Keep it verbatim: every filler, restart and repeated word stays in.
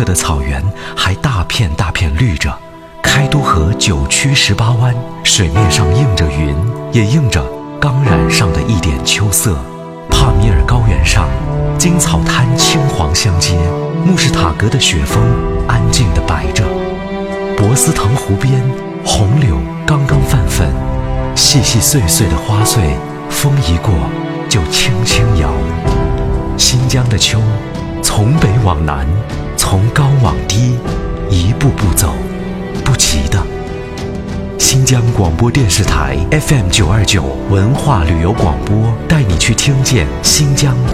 克的草原还大片大片绿着，开都河九曲十八弯，水面上映着云，也映着刚染上的一点秋色。帕米尔高原上，金草滩青黄相接，穆什塔格的雪峰安静地摆着。博斯腾湖边，红柳刚刚泛粉，细细碎碎的花穗，风一过就轻轻摇。新疆的秋，从北往南，从高往低，一步步走，不急的。新疆广播电视台 F M 九二九文化旅游广播，带你去听见新疆